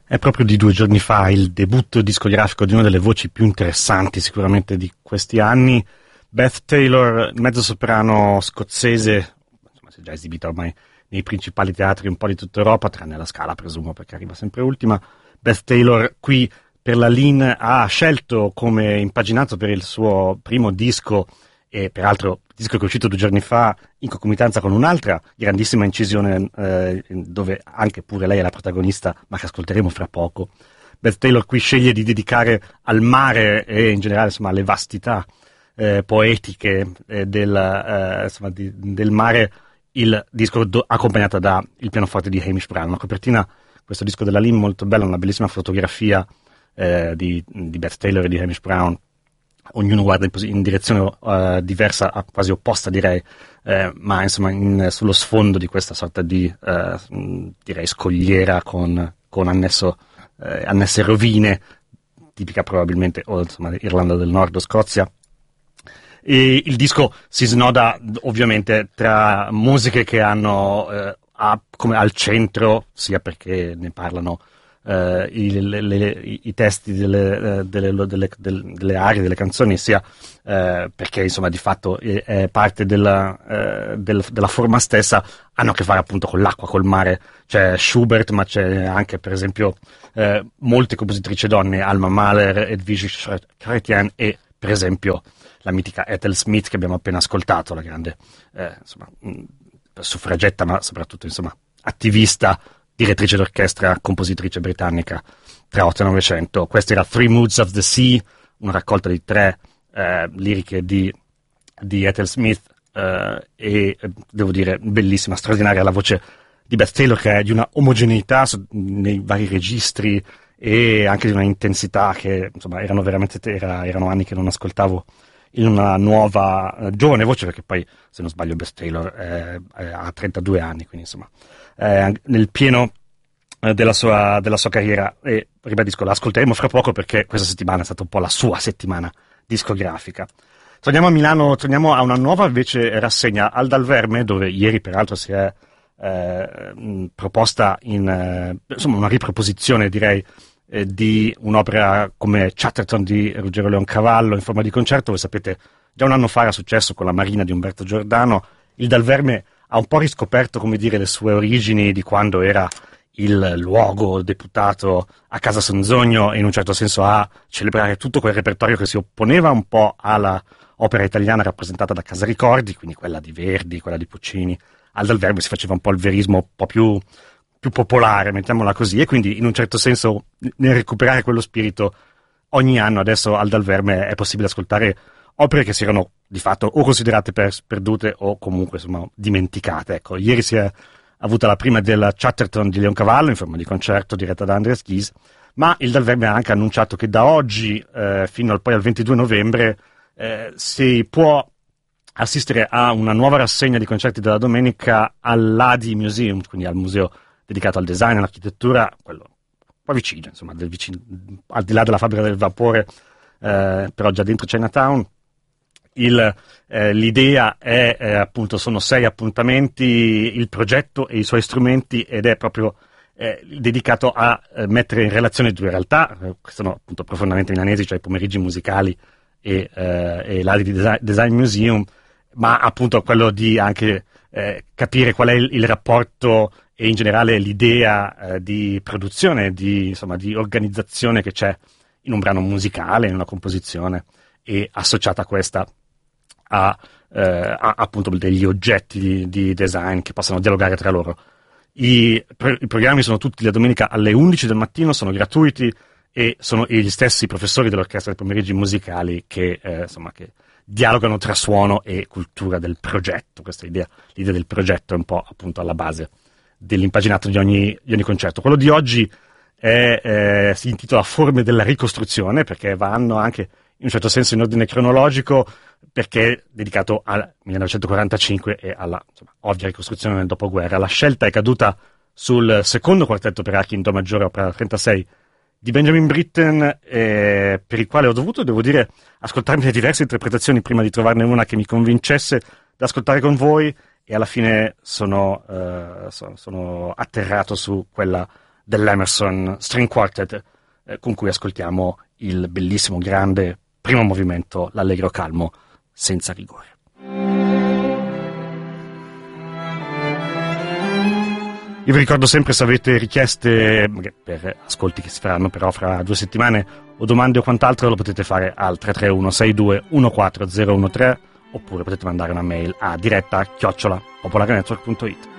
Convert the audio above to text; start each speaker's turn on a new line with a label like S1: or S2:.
S1: È proprio di 2 giorni fa il debutto discografico di una delle voci più interessanti sicuramente di questi anni, Beth Taylor, mezzosoprano scozzese, insomma si è già esibita ormai nei principali teatri un po' di tutta Europa, tranne la Scala presumo perché arriva sempre ultima. Beth Taylor qui per la Lean ha scelto come impaginato per il suo primo disco, e peraltro disco che è uscito 2 giorni fa in concomitanza con un'altra grandissima incisione dove anche pure lei è la protagonista, ma che ascolteremo fra poco. Beth Taylor qui sceglie di dedicare al mare e in generale insomma alle vastità poetiche del mare il disco accompagnato da il pianoforte di Hamish Brown. Una copertina, questo disco della Lean, molto bella, una bellissima fotografia di Beth Taylor e di Hamish Brown. Ognuno guarda in direzione diversa, quasi opposta direi, ma insomma sullo sfondo di questa sorta di direi scogliera con annesse rovine, tipica probabilmente o insomma Irlanda del Nord o Scozia. E il disco si snoda ovviamente tra musiche che hanno come al centro, sia perché ne parlano i testi delle arie, delle canzoni, sia perché insomma di fatto è parte della forma stessa, hanno a che fare appunto con l'acqua, col mare. C'è Schubert, ma c'è anche per esempio molte compositrici donne, Alma Mahler, Edwige Chrétien e per esempio la mitica Ethel Smith che abbiamo appena ascoltato, la grande insomma, suffragetta ma soprattutto insomma attivista, direttrice d'orchestra, compositrice britannica tra 8 e 900. Questo era Three Moods of the Sea, una raccolta di 3 liriche di Ethel Smith e devo dire bellissima, straordinaria la voce di Beth Taylor, che è di una omogeneità nei vari registri e anche di una intensità che insomma erano veramente erano anni che non ascoltavo in una nuova giovane voce, perché poi se non sbaglio Beth Taylor ha 32 anni, quindi insomma nel pieno della sua carriera, e ribadisco la ascolteremo fra poco perché questa settimana è stata un po' la sua settimana discografica. Torniamo a Milano, torniamo a una nuova invece rassegna al Dal Verme, dove ieri peraltro si è proposta insomma una riproposizione direi di un'opera come Chatterton di Ruggero Leoncavallo in forma di concerto. Voi sapete, già un anno fa era successo con la Marina di Umberto Giordano. Il Dal Verme ha un po' riscoperto, come dire, le sue origini di quando era il luogo deputato a Casa Sonzogno e in un certo senso a celebrare tutto quel repertorio che si opponeva un po' alla opera italiana rappresentata da Casa Ricordi, quindi quella di Verdi, quella di Puccini. Al Dal Verme si faceva un po' il verismo un po' più popolare, mettiamola così, e quindi in un certo senso nel recuperare quello spirito ogni anno adesso al Dal Verme è possibile ascoltare opere che si erano di fatto o considerate perdute o comunque insomma dimenticate. Ecco, ieri si è avuta la prima del Chatterton di Leoncavallo in forma di concerto diretta da Andreas Gies, ma il Dal Verme ha anche annunciato che da oggi fino poi al 22 novembre si può assistere a una nuova rassegna di concerti della domenica all'Adi Museum, quindi al museo dedicato al design e all'architettura, quello un po' vicino, insomma, al di là della fabbrica del vapore, però già dentro Chinatown. L'idea è appunto, sono 6 appuntamenti, il progetto e i suoi strumenti, ed è proprio dedicato a mettere in relazione 2 realtà, che sono appunto profondamente milanesi, cioè i pomeriggi musicali e l'Adi Design Museum, ma appunto quello di anche capire qual è il rapporto e in generale l'idea di produzione, di organizzazione che c'è in un brano musicale, in una composizione, e associata a questa a appunto degli oggetti di design che possano dialogare tra loro. I programmi sono tutti la domenica alle 11 del mattino, sono gratuiti e sono gli stessi professori dell'orchestra dei pomeriggi musicali che dialogano tra suono e cultura del progetto. Questa l'idea del progetto è un po' appunto alla base dell'impaginato di ogni concerto. Quello di oggi si intitola Forme della ricostruzione, perché vanno anche in un certo senso in ordine cronologico, perché è dedicato al 1945 e alla ovvia ricostruzione nel dopoguerra. La scelta è caduta sul secondo quartetto per archi in do maggiore, opera 36 di Benjamin Britten, per il quale devo dire, ascoltarmi le diverse interpretazioni prima di trovarne una che mi convincesse da ascoltare con voi, e alla fine sono atterrato su quella dell'Emerson String Quartet, con cui ascoltiamo il bellissimo, grande primo movimento, l'Allegro calmo, senza rigore. Io vi ricordo sempre, se avete richieste per ascolti che si faranno però fra 2 settimane, o domande o quant'altro, lo potete fare al 331 62 14013, oppure potete mandare una mail a diretta@popolarenetwork.it.